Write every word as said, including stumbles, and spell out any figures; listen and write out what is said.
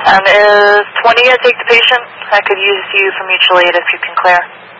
And is twenty going to take the patient? I could use you for mutual aid if you can clear.